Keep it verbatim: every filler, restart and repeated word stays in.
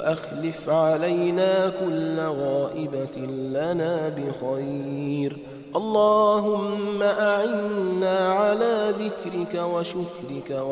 وأخلف علينا كل غائبة لنا بخير. اللهم أعنا على ذكرك وشكرك